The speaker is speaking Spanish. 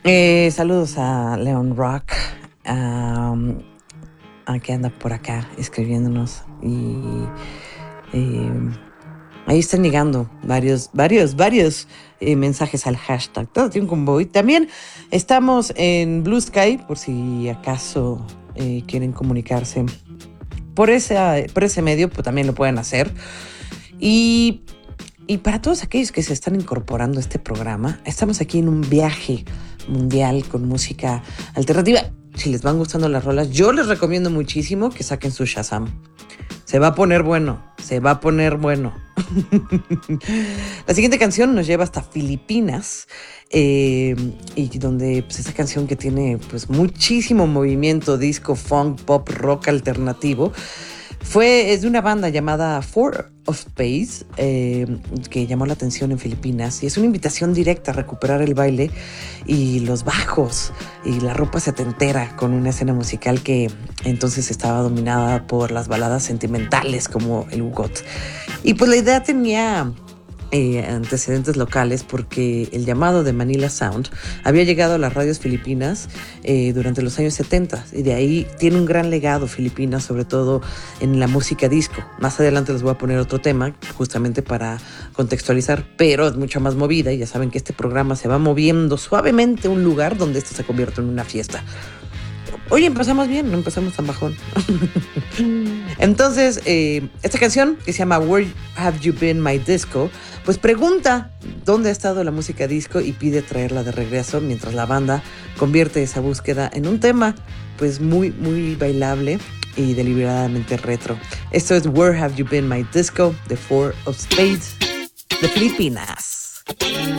Saludos a Leon Rock, am, a que anda por acá escribiéndonos y eh, ahí están llegando varios mensajes al hashtag. Todo tiene un convoy. También estamos en Blue Sky, por si acaso quieren comunicarse por ese medio, pues también lo pueden hacer. Y, y para todos aquellos que se están incorporando a este programa, estamos aquí en un viaje mundial con música alternativa. Si les van gustando las rolas, yo les recomiendo muchísimo que saquen su Shazam. Se va a poner bueno, se va a poner bueno. La siguiente canción nos lleva hasta Filipinas, y donde pues, esa canción que tiene pues muchísimo movimiento, disco, funk, pop, rock alternativo, es de una banda llamada Four of Space, que llamó la atención en Filipinas, y es una invitación directa a recuperar el baile y los bajos y la ropa setentera, con una escena musical que entonces estaba dominada por las baladas sentimentales como el Ugot. Y pues la idea tenía antecedentes locales, porque el llamado de Manila Sound había llegado a las radios filipinas durante los años 70, y de ahí tiene un gran legado Filipinas, sobre todo en la música disco. Más adelante les voy a poner otro tema justamente para contextualizar, pero es mucho más movida, y ya saben que este programa se va moviendo suavemente a un lugar donde esto se convierte en una fiesta. Oye, empezamos bien, no empezamos tan bajón. Entonces, esta canción que se llama Where Have You Been My Disco, pues pregunta dónde ha estado la música disco y pide traerla de regreso, mientras la banda convierte esa búsqueda en un tema pues muy, muy bailable y deliberadamente retro. Esto es Where Have You Been My Disco, de Four of Spades, de Filipinas.